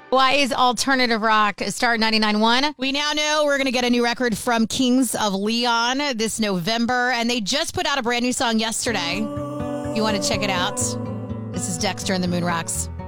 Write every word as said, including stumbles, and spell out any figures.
Hawaii's alternative rock, Star ninety-nine point one. We now know we're going to get a new record from Kings of Leon this November, and they just put out a brand new song yesterday. You want to check it out? This is Dexter and the Moon Rocks.